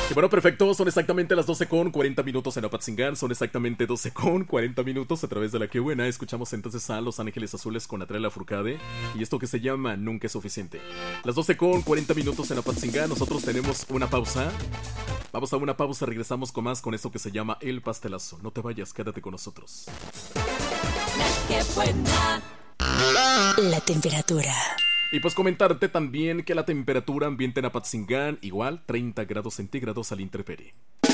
Y bueno, perfecto, son exactamente las 12 con 40 minutos en Apatzingán, son exactamente 12 con 40 minutos a través de la que buena. Escuchamos entonces a Los Ángeles Azules con Atrela Furcade y esto que se llama Nunca es Suficiente. Las 12 con 40 minutos en Apatzingán, nosotros tenemos una pausa. Vamos a una pausa, regresamos con más con esto que se llama El Pastelazo. No te vayas, quédate con nosotros. ¡Qué buena! La temperatura. Y pues comentarte también que la temperatura ambiente en Apatzingán igual 30 grados centígrados al intemperie.